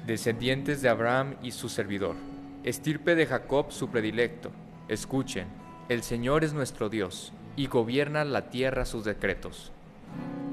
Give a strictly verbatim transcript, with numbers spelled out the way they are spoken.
descendientes de Abraham y su servidor, estirpe de Jacob su predilecto. Escuchen, el Señor es nuestro Dios, y gobierna la tierra sus decretos.